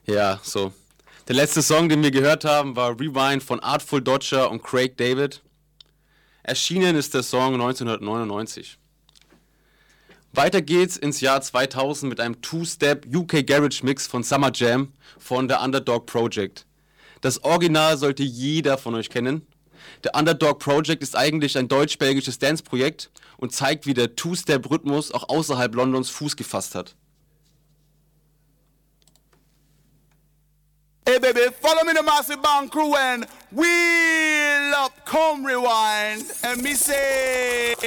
Ja, so. Der letzte Song, den wir gehört haben, war Rewind von Artful Dodger und Craig David. Erschienen ist der Song 1999. Weiter geht's ins Jahr 2000 mit einem Two-Step UK Garage Mix von Summer Jam von der Underdog Project. Das Original sollte jeder von euch kennen. Der Underdog Project ist eigentlich ein deutsch-belgisches Dance-Projekt und zeigt, wie der Two-Step-Rhythmus auch außerhalb Londons Fuß gefasst hat. Hey baby, follow me the Massive Band crew and wheel up, come rewind, and me say